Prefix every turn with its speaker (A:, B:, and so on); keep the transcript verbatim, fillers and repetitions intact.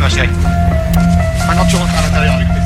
A: chérie. Maintenant, tu rentres à l'intérieur avec lui.